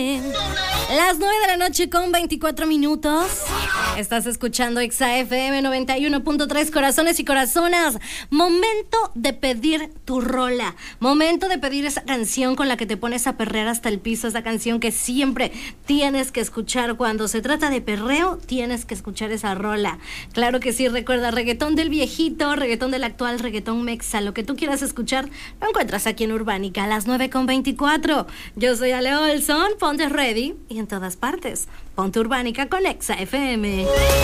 Las 9 de la noche con 24 minutos. Estás escuchando Exa FM 91.3, corazones y corazonas. Momento de pedir tu rola. Momento de pedir esa canción con la que te pones a perrear hasta el piso. Esa canción que siempre tienes que escuchar. Cuando se trata de perreo, tienes que escuchar esa rola. Claro que sí, recuerda, reggaetón del viejito, reggaetón del actual, reggaetón mexa. Lo que tú quieras escuchar, lo encuentras aquí en Urbánica a las 9 con 24. Yo soy Ale Olson, ponte ready y en todas partes. Ponte Urbánica con Exa FM.